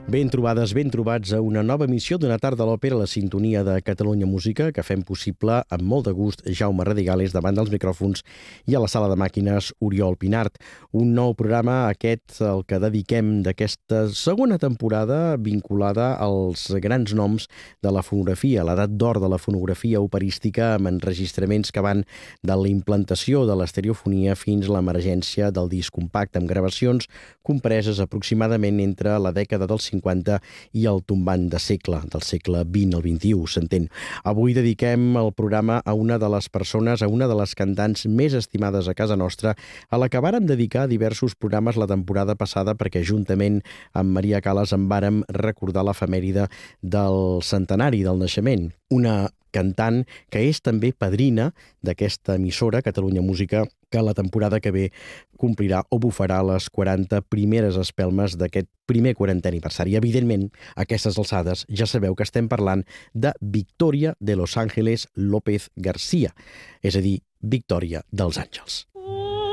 Ben trobades, ben trobats a una nova emissió d'Una tarda a l'òpera a la sintonia de Catalunya Música, que fem possible amb molt de gust Jaume Radigales davant dels micròfons i a la sala de màquines Oriol Pinart. Un nou programa, aquest, el que dediquem d'aquesta segona temporada vinculada als grans noms de la fonografia, l'edat d'or de la fonografia operística amb enregistraments que van de la implantació de l'estereofonia fins a l'emergència del disc compacte amb gravacions compreses aproximadament entre la dècada dels 50 i el tombant de segle, del segle XX al XXI, s'entén. Avui dediquem el programa a una de les persones, a una de les cantants més estimades a casa nostra, a la que vàrem dedicar diversos programes la temporada passada perquè juntament amb Maria Calas en vàrem recordar l'efemèride del centenari del naixement. Una cantant que és també padrina d'aquesta emissora, Catalunya Música, que la temporada que ve complirà o bufarà les 40 primeres espelmes d'aquest primer 40è aniversari. Evidentment, a aquestes alçades ja sabeu que estem parlant de Victoria de Los Ángeles López García, és a dir, Victòria dels Àngels.